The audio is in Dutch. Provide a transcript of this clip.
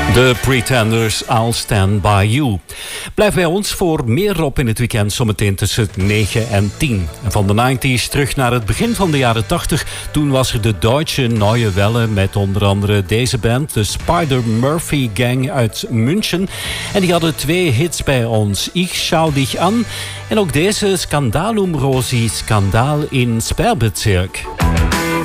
The Pretenders, I'll Stand By You. Blijf bij ons voor meer Rob in het weekend, zometeen tussen 9 en 10. En van de 90s terug naar het begin van de jaren 80. Toen was er de Deutsche Neue Welle met onder andere deze band, de Spider-Murphy Gang uit München. En die hadden 2 hits bij ons, Ich schau dich an en ook deze Skandal Rosi, Skandaal in Sperrbezirk.